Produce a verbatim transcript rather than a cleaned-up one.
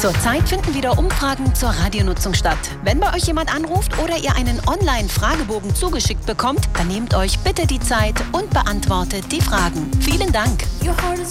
Zurzeit finden wieder Umfragen zur Radionutzung statt. Wenn bei euch jemand anruft oder ihr einen Online-Fragebogen zugeschickt bekommt, dann nehmt euch bitte die Zeit und beantwortet die Fragen. Vielen Dank. Your heart is